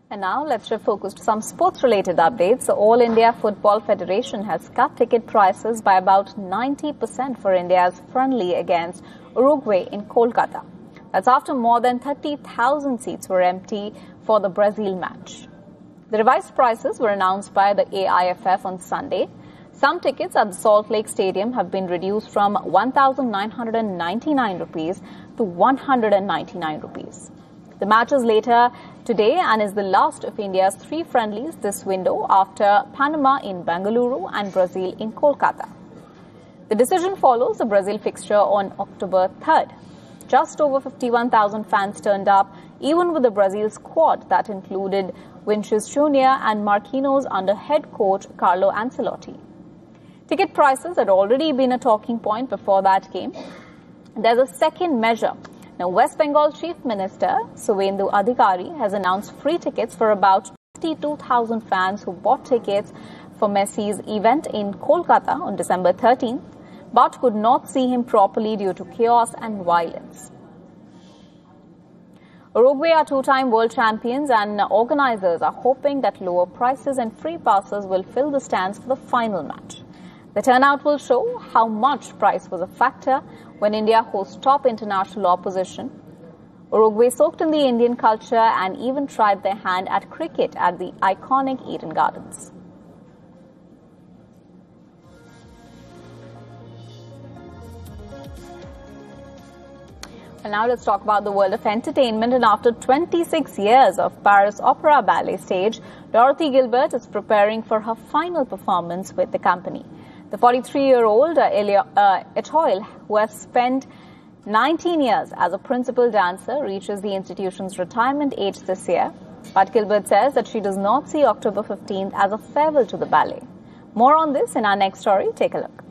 And now let's shift focus to some sports-related updates. The All India Football Federation has cut ticket prices by about 90% for India's friendly against Uruguay in Kolkata. That's after more than 30,000 seats were empty for the Brazil match. The revised prices were announced by the AIFF on Sunday. Some tickets at the Salt Lake Stadium have been reduced from 1,999 rupees to 199 rupees. The match is later today and is the last of India's 3 friendlies this window after Panama in Bengaluru and Brazil in Kolkata. The decision follows the Brazil fixture on October 3rd. Just over 51,000 fans turned up, even with the Brazil squad that included Vinicius Junior and Marquinhos under head coach Carlo Ancelotti. Ticket prices had already been a talking point before that game. There's a second measure. Now, West Bengal Chief Minister Suvendu Adhikari has announced free tickets for about 52,000 fans who bought tickets for Messi's event in Kolkata on December 13th, but could not see him properly due to chaos and violence. Uruguay are 2-time world champions, and organizers are hoping that lower prices and free passes will fill the stands for the final match. The turnout will show how much price was a factor when India hosts top international opposition. Uruguay soaked in the Indian culture and even tried their hand at cricket at the iconic Eden Gardens. Well, now let's talk about the world of entertainment. And after 26 years of Paris Opera Ballet stage, Dorothy Gilbert is preparing for her final performance with the company. The 43-year-old Etoile, who has spent 19 years as a principal dancer, reaches the institution's retirement age this year. But Gilbert says that she does not see October 15th as a farewell to the ballet. More on this in our next story. Take a look.